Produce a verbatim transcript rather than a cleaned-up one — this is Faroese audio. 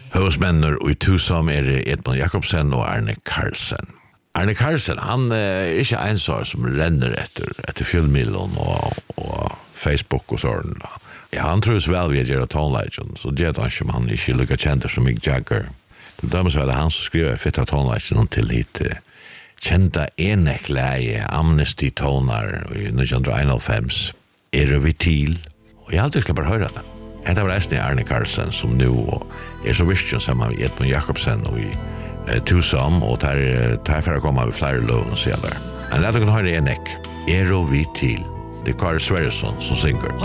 Husmänner och Tusam är det Edmund Jakobsen och Arne Karlsen. Arne Karlsen, han är inte en sån som renner efter, efter filmmiljon och, och Facebook och sådant. Ja, han tror väl vi gör Tone Legend, så det är han som han inte lyckas kända som Mick Jagger. Det dömer så är det han som skriver Fitta Tone Legend till hit kända enekläge Amnesty-tonar i nittonhundrafem. Är det vi till? Och jag alltid ska bara höra det. Det var resten Arne Karlsen som nu är så visst som med Edmund Jakobsen och i eh, Tusam och tar tar för att komma med flera lån så där. Men låt oss höra en ek. Är det vi till? Det är Karl Sverresson som synger.